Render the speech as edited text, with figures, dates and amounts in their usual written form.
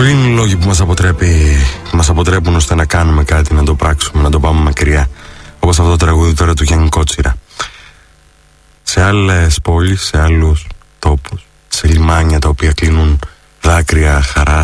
Πολλοί είναι οι λόγοι που μας αποτρέπουν ώστε να κάνουμε κάτι, να το πράξουμε, να το πάμε μακριά. Όπως αυτό το τραγούδι τώρα του Γιάννη Κότσιρα. Σε άλλες πόλεις, σε άλλους τόπους, σε λιμάνια τα οποία κλείνουν δάκρυα χαράς,